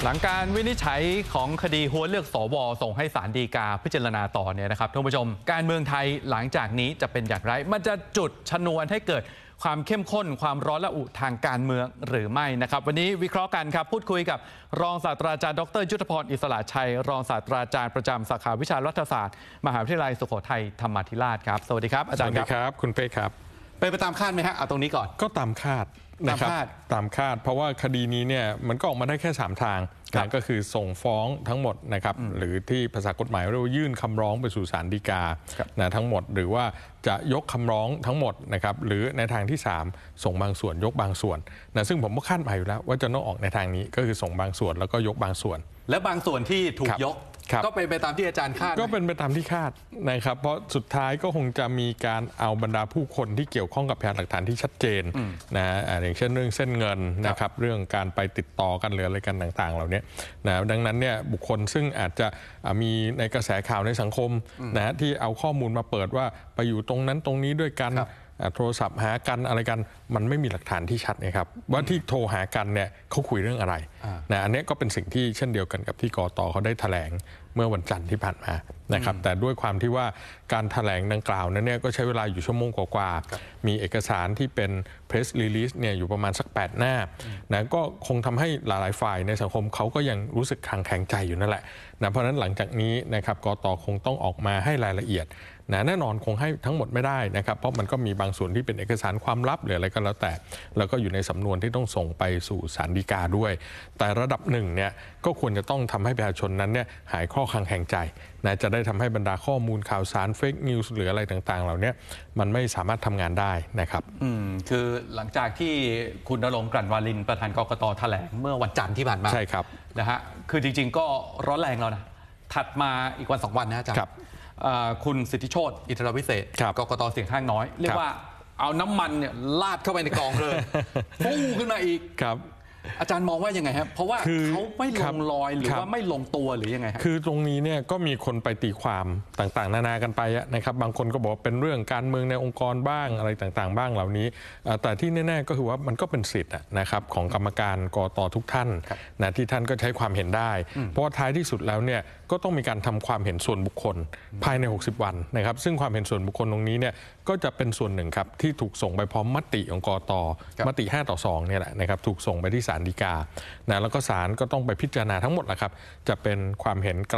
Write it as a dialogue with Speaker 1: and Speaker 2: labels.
Speaker 1: หลังการวินิจฉัยของคดีหัวเลือกสวส่งให้ศาลฎีกาพิจารณาต่อเนี่ยนะครับท่านผู้ชมการเมืองไทยหลังจากนี้จะเป็นอย่างไรมันจะจุดชนวนให้เกิดความเข้มข้นความร้อนระอุทางการเมืองหรือไม่นะครับวันนี้วิเคราะห์กันครับพูดคุยกับรองศาสตราจารย์ดร.ยุทธพรอิสระชัยรองศาสตราจารย์ประจำสาขาวิชารัฐศาสตร์มหาวิทยาลัยสุโขทัยธรรมาธิราชครับสวัสดีครับอาจารย์ครับ
Speaker 2: คุณเป้ครับ
Speaker 1: เป็นไปตามคาดไหมฮะเอาตรงนี้ก่อน
Speaker 2: ก็ตามคาดนะครับตามคาดเพราะว่าคดีนี้เนี่ยมันก็ออกมาได้แค่3ทางก็คือส่งฟ้องทั้งหมดนะครับหรือที่ภาษากฎหมายเรียกว่ายื่นคำร้องไปสู่ศาลฎีกาทั้งหมดหรือว่าจะยกคำร้องทั้งหมดนะครับหรือในทางที่3ส่งบางส่วนยกบางส่วนซึ่งผมก็คาดหมายอยู่แล้วว่าจะต้องออกในทางนี้ก็คือส่งบางส่วนแล้วก็ยกบางส่วน
Speaker 1: และบางส่วนที่ถูกยกก็เป็นไปตามที่อาจารย์คาด
Speaker 2: ก็เป็นไปตามที่คาดนะครับเพราะสุดท้ายก็คงจะมีการเอาบรรดาผู้คนที่เกี่ยวข้องกับพยานหลักฐานที่ชัดเจนอย่างเช่นเรื่องเส้นเงินนะครับเรื่องการไปติดต่อกันหรืออะไรกันต่างๆเหล่านี้ดังนั้นเนี่ยบุคคลซึ่งอาจจะมีในกระแสข่าวในสังคมที่เอาข้อมูลมาเปิดว่าไปอยู่ตรงนั้นตรงนี้ด้วยกันโทรศัพท์หากันอะไรกันมันไม่มีหลักฐานที่ชัดนะครับว่าที่โทรหากันเนี่ยเขาคุยเรื่องอะไรอันนี้ก็เป็นสิ่งที่เช่นเดียวกันกับที่กต.เขาได้แถลงเมื่อวันจันทร์ที่ผ่านมานะครับแต่ด้วยความที่ว่าการแถลงดังกล่าวนั้นเนี่ยก็ใช้เวลาอยู่ชั่วโมงกว่าๆมีเอกสารที่เป็น press release เนี่ยอยู่ประมาณสัก8หน้าก็คงทำให้หลายๆฝ่ายในสังคมเขาก็ยังรู้สึกคลางแคลงใจอยู่นั่นแหละเพราะฉะนั้นหลังจากนี้นะครับกต.คงต้องออกมาให้รายละเอียดแน่นอนคงให้ทั้งหมดไม่ได้นะครับเพราะมันก็มีบางส่วนที่เป็นเอกสารความลับหรืออะไรก็แล้วแต่แล้วก็อยู่ในสำนวนที่ต้องส่งไปสู่ศาลฎีกาด้วยแต่ระดับหนึ่งเนี่ยก็ควรจะต้องทำให้ประชาชนนั้นเนี่ยหายข้อคลางแคลงใจจะได้ทำให้บรรดาข้อมูลข่าวสารเฟกนิวส์หรืออะไรต่างๆเหล่านี้มันไม่สามารถทำงานได้นะครับ
Speaker 1: คือหลังจากที่คุณณรงค์ กลั่นวารินประธานกกต.แถลงเมื่อวันจันทร์ที่ผ่านมา
Speaker 2: ใช่ครับ
Speaker 1: นะฮะคือจริงๆก็ร้อนแรงแล้วนะถัดมาอีกวัน2วันนะอาจารย์คุณสิทธิโชติอินทรวิเศษกกต.เสียงข้างน้อยเรียกว่าเอาน้ำมันเนี่ยลาดเข้าไปในกองเลยฟูขึ้นมาอีกอาจารย์มองว่ายังไงครับเพราะว่าเขาไม่ลงรอยหรือว่าไม่ลงตัวหรือยังไง
Speaker 2: คือตรงนี้เนี่ยก็มีคนไปตีความต่างๆนานากันไปนะครับบางคนก็บอกเป็นเรื่องการเมืองในองค์กรบ้างอะไรต่างๆบ้างเหล่านี้แต่ที่แน่ๆก็คือว่ามันก็เป็นสิทธิ์นะครับของกรรมการกต.ทุกท่านที่ท่านก็ใช้ความเห็นได้เพราะว่าท้ายที่สุดแล้วเนี่ยก็ต้องมีการทำความเห็นส่วนบุคคลภายใน60วันนะครับซึ่งความเห็นส่วนบุคคลตรงนี้เนี่ยก็จะเป็นส่วนหนึ่งครับที่ถูกส่งไปพร้อมมติของกต.มติ5-2เนี่ยแหละนะครับถูกส่งไปที่ศาลฎีกาแล้วก็ศาลก็ต้องไปพิจารณาทั้งหมดแหละครับจะเป็นความเห็น